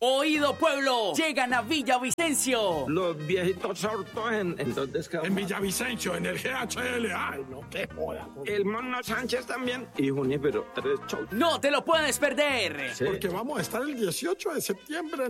Oído pueblo, llegan a Villavicencio. Los viejitos sordos entonces en Villavicencio, en el GHL. Ay, no, qué joda. El Mono Sánchez también. Y Junípero, 3 shows. No te lo puedes perder. Sí. Porque vamos a estar el 18 de septiembre